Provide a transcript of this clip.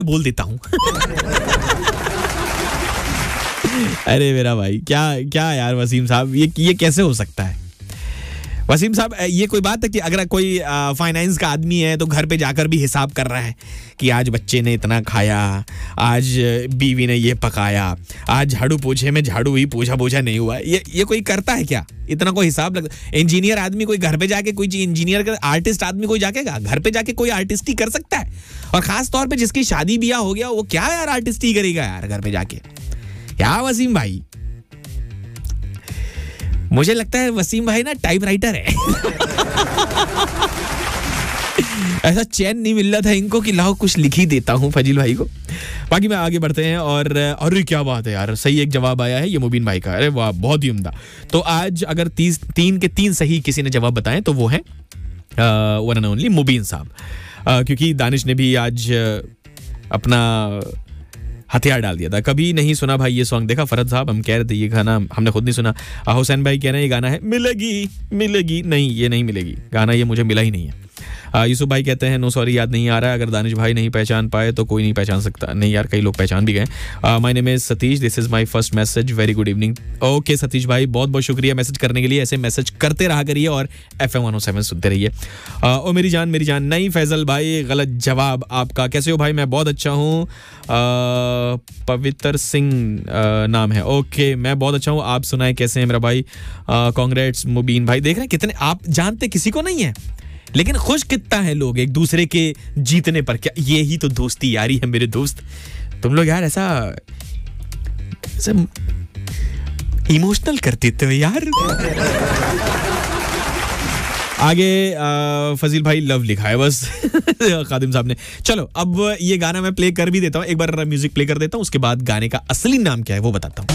बोल देता हूँ। अरे मेरा भाई, क्या क्या यार वसीम साहब, ये कैसे हो सकता है? वसीम साहब, ये कोई बात है कि अगर कोई फाइनेंस का आदमी है तो घर पे जाकर भी हिसाब कर रहा है कि आज बच्चे ने इतना खाया, आज बीवी ने ये पकाया, आज झाड़ू पोछे में झाड़ू ही पोछा नहीं हुआ, ये कोई करता है क्या? इतना कोई हिसाब इंजीनियर आदमी कोई घर पे जाके कोई इंजीनियर का आर्टिस्ट आदमी कोई जाके घर पे जाके कोई आर्टिस्ट ही कर सकता है? और खास तौर पे जिसकी शादी ब्याह हो गया वो क्या यार आर्टिस्ट ही करेगा यार घर पे जाके? क्या वसीम भाई, मुझे लगता है वसीम भाई ना टाइपराइटर है। ऐसा चैन नहीं मिल रहा था इनको कि लाओ कुछ लिख ही देता हूं फजील भाई को। बाकी में आगे बढ़ते हैं। और अरे क्या बात है यार, सही एक जवाब आया है ये मुबीन भाई का। अरे वाह, बहुत ही उम्दा। तो आज अगर 3 के 3 सही किसी ने जवाब बताए तो वो है वन एंड ओनली मुबीन साहब, क्योंकि दानिश ने भी आज अपना हथियार डाल दिया था। कभी नहीं सुना भाई ये सॉन्ग। देखा फरद साहब, हम कह रहे थे ये गाना हमने खुद नहीं सुना। हुसैन भाई कह रहे हैं ये गाना है मिलेगी, नहीं ये नहीं मिलेगी गाना, ये मुझे मिला ही नहीं है। यूसुफ भाई कहते हैं नो सॉरी, याद नहीं आ रहा है। अगर दानिश भाई नहीं पहचान पाए तो कोई नहीं पहचान सकता। नहीं यार, कई लोग पहचान भी गए। My name is Satish, this is my first message, very good evening. Okay Satish भाई, बहुत बहुत शुक्रिया मैसेज करने के लिए। ऐसे मैसेज करते रहा करिए और FM 107 सुनते रहिए। ओ मेरी जान नहीं फैजल भाई, गलत जवाब आपका। कैसे हो भाई? मैं बहुत अच्छा हूँ। पवित्र सिंह नाम है। ओके, मैं बहुत अच्छा हूँ, आप सुनाए कैसे हैं मेरा भाई? कांग्रेट्स मुबीन भाई। देख रहे हैं कितने आप जानते किसी को नहीं है, लेकिन खुश कितना है लोग एक दूसरे के जीतने पर। क्या ये ही तो दोस्ती यारी है मेरे दोस्त। तुम लोग यार ऐसा इमोशनल कर देते हो यार। आगे फजील भाई लव लिखा है बस। खादिम साहब ने। चलो अब ये गाना मैं प्ले कर भी देता हूँ, एक बार म्यूजिक प्ले कर देता हूँ, उसके बाद गाने का असली नाम क्या है वो बताता हूँ।